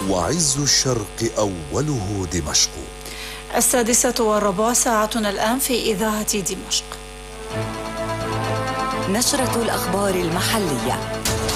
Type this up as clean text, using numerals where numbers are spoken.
وعز الشرق أوله دمشق. 6:15 ساعتنا الآن في إذاعة دمشق. نشرة الأخبار المحلية.